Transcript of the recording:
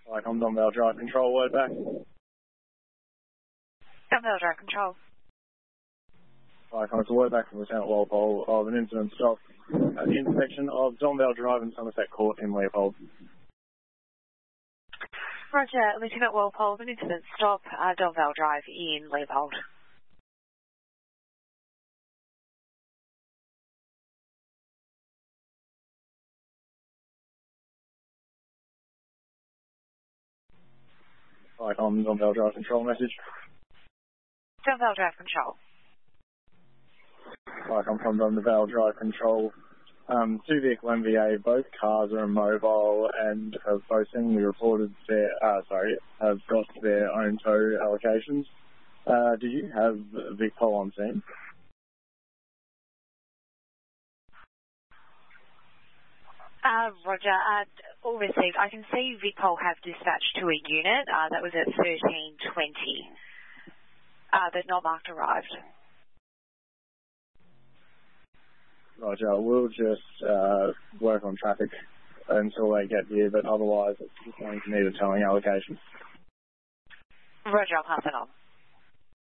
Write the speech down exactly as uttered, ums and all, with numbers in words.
Like I'm Donvale Drive Control, word back. Donvale Drive Control. Like I'm a word back from Lieutenant Walpole of an incident stop at the intersection of Donvale Drive and Somerset Court in Leopold. Roger, Lieutenant Walpole, an incident stop at Donvale Drive in Leopold. Like I'm Donvale Drive Control message. Donvale Drive Control. Like I'm from Donvale Drive Control. Um, two vehicle M V A, both cars are immobile and have both seemingly reported their, uh, sorry, have got their own tow allocations. Uh, do you have Vicpol on scene? Uh, Roger, uh, all received. I can see Vicpol have dispatched to a unit. Uh, that was at thirteen twenty. Uh, but not marked arrived. Roger, we'll just uh, work on traffic until they get here, but otherwise it's going to need a towing allocation. Roger, I'll pass it on.